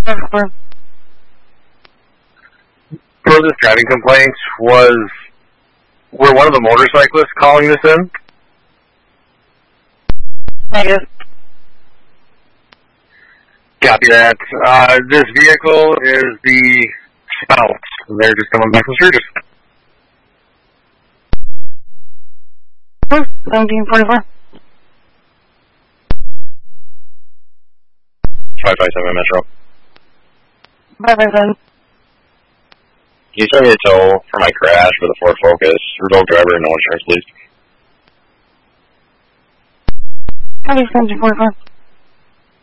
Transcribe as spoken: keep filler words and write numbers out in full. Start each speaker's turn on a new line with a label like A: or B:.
A: For this driving complaint, was were one of the motorcyclists calling this in?
B: Negative.
A: Copy that. Uh, this vehicle is the spouse. They're just coming back from Sturgis.
B: seventeen forty-four.
C: five five seven Metro.
B: five five seven.
C: Can you show me a tow for my crash with a Ford Focus? Revoke driver, no insurance, please.
B: Copy seventeen forty-four.